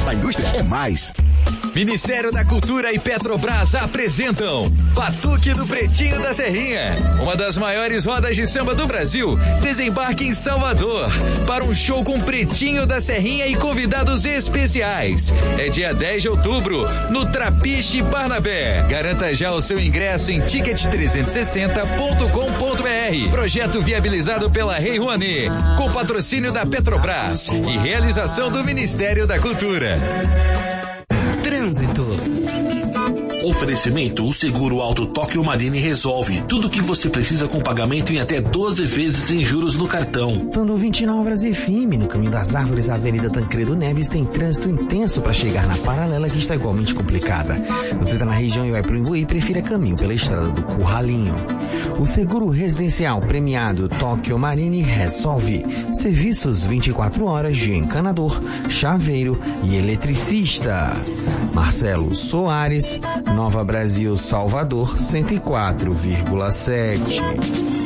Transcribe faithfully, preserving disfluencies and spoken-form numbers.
A indústria é mais. Ministério da Cultura e Petrobras apresentam Batuque do Pretinho da Serrinha. Uma das maiores rodas de samba do Brasil desembarque em Salvador para um show com Pretinho da Serrinha e convidados especiais. É dia dez de outubro, no Trapiche Barnabé. Garanta já o seu ingresso em ticket trezentos e sessenta ponto com ponto br. Projeto viabilizado pela Rei Rouanet, com patrocínio da Petrobras e realização do Ministério da Cultura. Trânsito. Oferecimento: o seguro Auto Tóquio Marine resolve tudo o que você precisa com pagamento em até doze vezes sem juros no cartão. Dando vinte e nove horas F M, no Caminho das Árvores, a Avenida Tancredo Neves tem trânsito intenso para chegar na paralela, que está igualmente complicada. Você está na região e vai para o Imbuí, prefira caminho pela estrada do Curralinho. O seguro residencial premiado Tóquio Marine resolve serviços vinte e quatro horas de encanador, chaveiro e eletricista. Marcelo Soares, Nova Brasil, Salvador, cento e quatro vírgula sete.